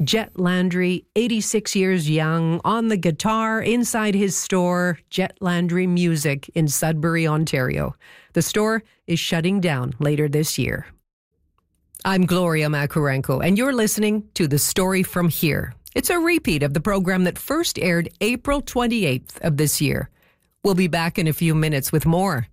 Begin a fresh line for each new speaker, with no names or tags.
Jet Landry, 86 years young, on the guitar inside his store, Jet Landry Music in Sudbury, Ontario. The store is shutting down later this year. I'm Gloria Makurenko, and you're listening to The Story From Here. It's a repeat of the program that first aired April 28th of this year. We'll be back in a few minutes with more.